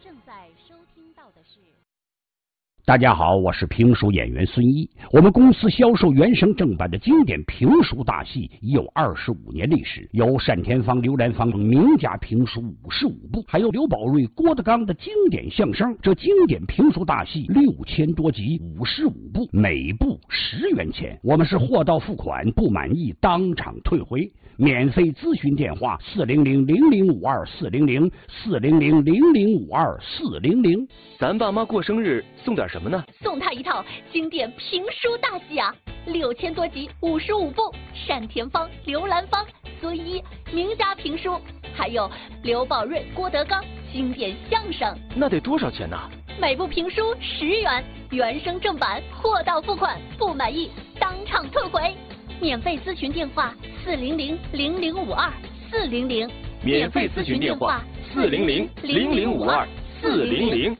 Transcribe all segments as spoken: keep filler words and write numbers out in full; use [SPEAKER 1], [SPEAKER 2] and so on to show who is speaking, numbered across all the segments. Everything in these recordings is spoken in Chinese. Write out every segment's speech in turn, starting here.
[SPEAKER 1] 正在收听到的是。
[SPEAKER 2] 大家好，我是评书演员孙一。我们公司销售原声正版的经典评书大戏已有二十五年历史，有单田芳、刘兰芳名家评书五十五部，还有刘宝瑞、郭德纲的经典相声。这经典评书大戏六千多集，五十五部，每部十元钱。我们是货到付款，不满意当场退回。免费咨询电话：四零零零零五二四零零四零零零零五二四零零。
[SPEAKER 3] 咱爸妈过生日送点什么呢？
[SPEAKER 1] 送他一套经典评书大戏啊，六千多集，五十五部，单田芳、刘兰芳、孙一名家评书，还有刘宝瑞、郭德纲经典相声。
[SPEAKER 3] 那得多少钱呢？
[SPEAKER 1] 每部评书十元，原声正版，货到付款，不满意当场退回。免费咨询电话：四零零零零五二四零零。
[SPEAKER 3] 免费咨询电话：四零零零零五二四零零。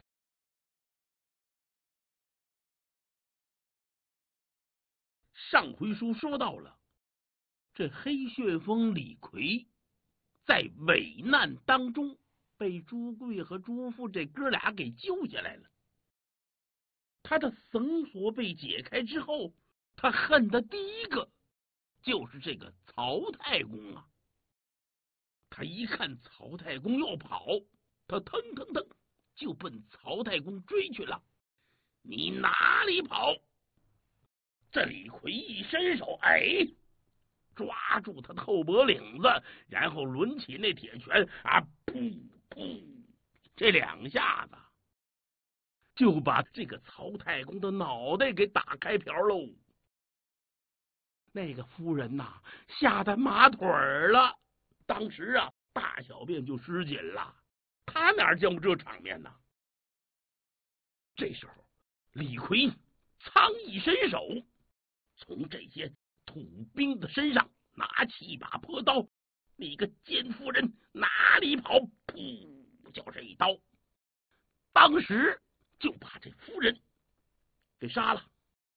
[SPEAKER 4] 上回书说到了，这黑旋风李逵在危难当中被朱贵和朱富这哥俩给救下来了。他的绳索被解开之后，他恨的第一个就是这个曹太公啊。他一看曹太公要跑，他腾腾腾就奔曹太公追去了。你哪里跑？这李逵一伸手，哎，抓住他的后脖领子，然后抡起那铁拳啊，噗噗，这两下子就把这个曹太公的脑袋给打开瓢喽。那个夫人呐、啊，吓得麻腿儿了，当时啊，大小便就失禁了。他哪见过这场面呢？这时候，李逵仓一伸手，从这些土兵的身上拿起一把破刀，你个奸夫人哪里跑？噗，就是一刀，当时就把这夫人给杀了。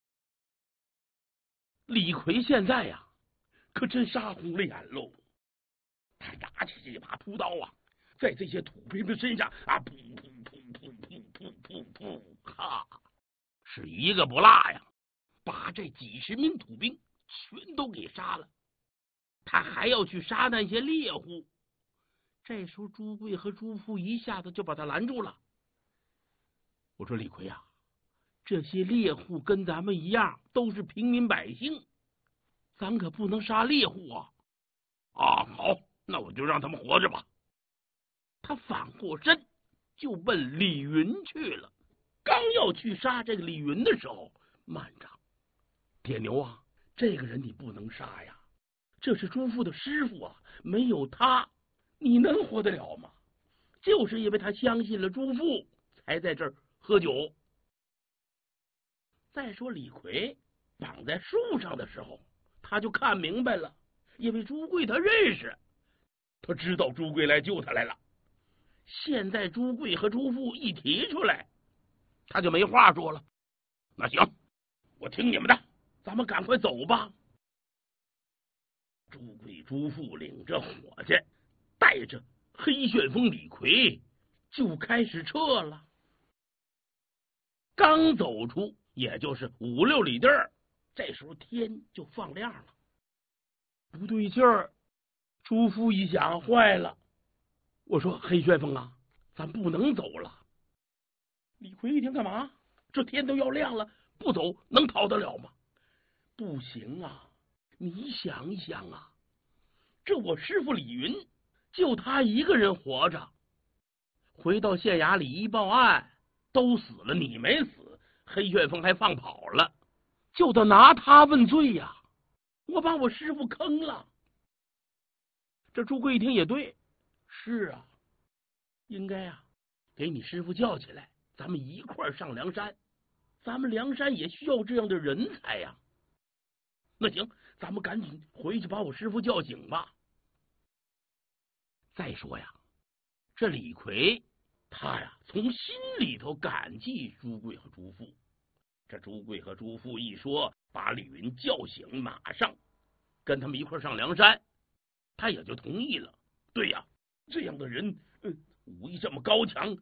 [SPEAKER 4] 李逵现在呀、啊，可真杀红了眼喽！他拿起这把朴刀啊，在这些土兵的身上啊，噗噗噗噗噗噗噗噗，哈，是一个不落呀，把这几十名土兵全都给杀了。他还要去杀那些猎户。这时候朱贵和朱富一下子就把他拦住了。我说李逵啊，这些猎户跟咱们一样都是平民百姓，咱可不能杀猎户啊！啊，好，那我就让他们活着吧。他反过身就奔李云去了。刚要去杀这个李云的时候，慢着，铁牛啊，这个人你不能杀呀，这是朱富的师傅啊，没有他你能活得了吗？就是因为他相信了朱富，才在这儿喝酒。再说李逵绑在树上的时候，他就看明白了，因为朱贵他认识，他知道朱贵来救他来了。现在朱贵和朱富一提出来，他就没话说了。那行，我听你们的，咱们赶快走吧。朱贵、朱富领着伙计，带着黑旋风李逵就开始撤了。刚走出也就是五六里地儿，这时候天就放亮了。不对劲儿，朱富一想，坏了，我说黑旋风啊，咱不能走了。李逵一听，干嘛？这天都要亮了，不走能逃得了吗？不行啊，你想一想啊，这我师傅李云就他一个人活着，回到县衙里一报案，都死了，你没死，黑旋风还放跑了，就得拿他问罪呀、啊！我把我师傅坑了。这朱贵一听也对，是啊，应该啊，给你师傅叫起来，咱们一块儿上梁山，咱们梁山也需要这样的人才呀、啊。那行，咱们赶紧回去把我师傅叫醒吧。再说呀，这李逵他呀，从心里头感激朱贵和朱富。这朱贵和朱富一说把李云叫醒，马上跟他们一块上梁山，他也就同意了。对呀，这样的人，嗯，武艺这么高强，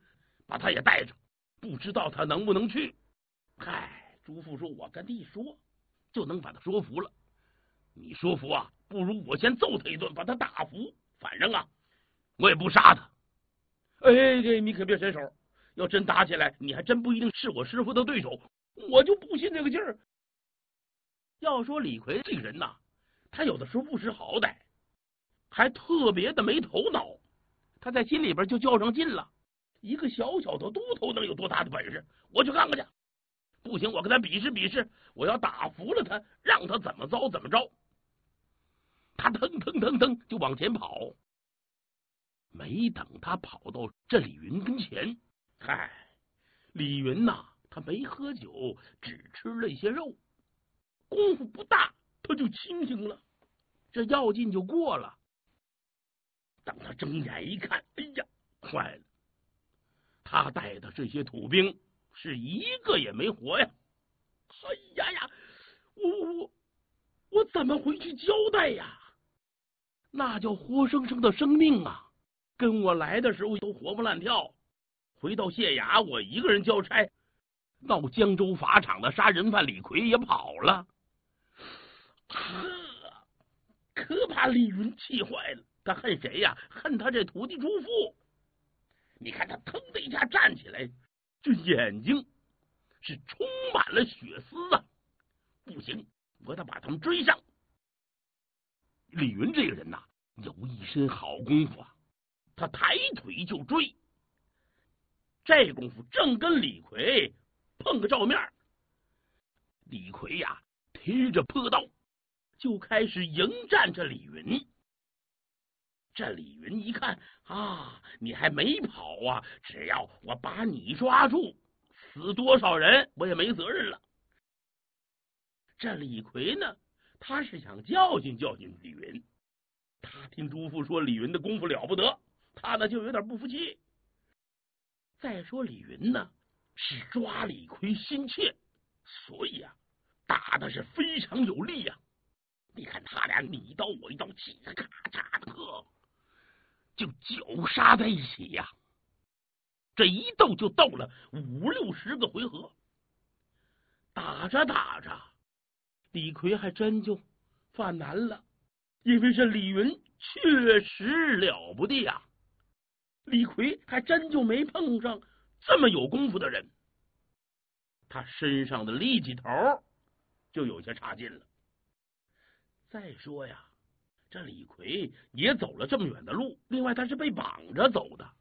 [SPEAKER 4] 把他也带着，不知道他能不能去。嗨，朱富说：“我跟你说，就能把他说服了。你说服啊，不如我先揍他一顿，把他打服。反正啊，我也不杀他。哎，这你可别伸手，要真打起来，你还真不一定是我师傅的对手。我就不信这个劲儿。要说李逵这个人呐，他有的时候不识好歹，还特别的没头脑。他在心里边就较上劲了。一个小小的都头能有多大的本事？我去看看去。不行，我跟他比试比试，我要打服了他，让他怎么着怎么着。”他腾腾腾腾就往前跑。没等他跑到这李云跟前，嗨，李云呐，他没喝酒，只吃了一些肉，功夫不大，他就清醒了，这药劲就过了。等他睁眼一看，哎呀，坏了！他带的这些土兵是一个也没活呀！哎呀呀，我我我我怎么回去交代呀？那叫活生生的生命啊！跟我来的时候都活蹦乱跳，回到县衙我一个人交差，闹江州法场的杀人犯李逵也跑了。呵，可把李云气坏了。他恨谁呀？恨他这徒弟朱富。你看他腾的一下站起来，这眼睛是充满了血丝啊！不行，我得把他们追上。李云这个人呐、啊，有一身好功夫啊，他抬腿就追。这功夫正跟李逵碰个照面，李逵呀提着破刀就开始迎战这李云。这李云一看啊，你还没跑啊，只要我把你抓住，死多少人我也没责任了。这李逵呢，他是想教训教训李云。他听朱富说李云的功夫了不得，他呢就有点不服气。再说李云呢是抓李逵心切，所以啊打的是非常有力呀、啊。你看他俩你一刀我一刀，嘁咔嚓的呵，就绞杀在一起呀、啊。这一斗就斗了五六十个回合，打着打着，李逵还真就犯难了，因为这李云确实了不得呀。李逵还真就没碰上这么有功夫的人，他身上的力气头就有些差劲了。再说呀，这李逵也走了这么远的路，另外他是被绑着走的，